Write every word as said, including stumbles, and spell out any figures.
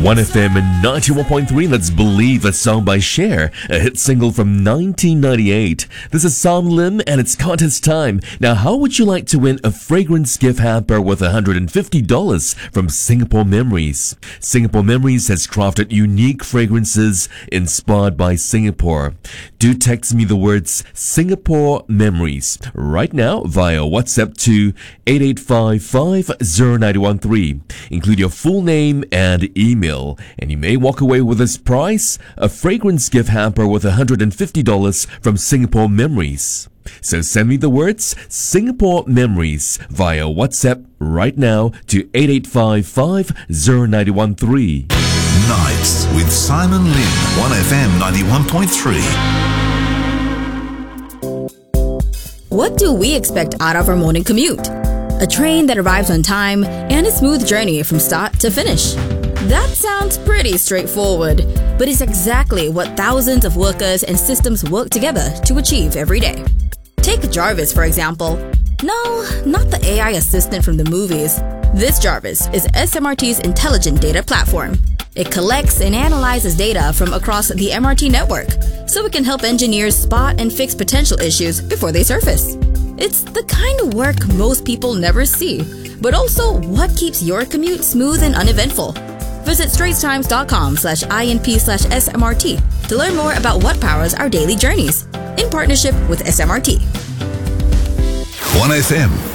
one F M ninety-one point three, let's believe that song by Cher, a hit single from nineteen ninety-eight. This is Sam Lim and it's contest time. Now, how would you like to win a fragrance gift hamper worth one hundred fifty dollars from Singapore Memories? Singapore Memories has crafted unique fragrances inspired by Singapore. Do text me the words Singapore Memories right now via WhatsApp to eight eight five five zero nine one three. Include your full name and email, and you may walk away with this prize, a fragrance gift hamper worth one hundred fifty dollars from Singapore Memories. So send me the words Singapore Memories via WhatsApp right now to eight eight five five zero nine one three. Nights with Simon Lim, one F M ninety-one point three. What do we expect out of our morning commute? A train that arrives on time and a smooth journey from start to finish. That sounds pretty straightforward, but it's exactly what thousands of workers and systems work together to achieve every day. Take Jarvis, for example. No, not the A I assistant from the movies. This Jarvis is S M R T's intelligent data platform. It collects and analyzes data from across the M R T network, so it can help engineers spot and fix potential issues before they surface. It's the kind of work most people never see, but also what keeps your commute smooth and uneventful. Visit straitstimes.com slash INP slash SMRT to learn more about what powers our daily journeys, in partnership with S M R T. one F M